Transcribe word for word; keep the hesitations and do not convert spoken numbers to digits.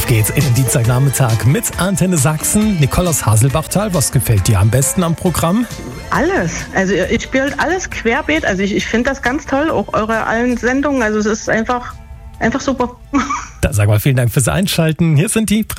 Auf geht's in den Dienstagnachmittag mit Antenne Sachsen. Nicole aus Haselbachtal, was gefällt dir am besten am Programm? Alles. Also ihr spielt alles querbeet. Also ich, ich finde das ganz toll, auch eure allen Sendungen. Also es ist einfach, einfach super. Dann sag mal vielen Dank fürs Einschalten. Hier sind die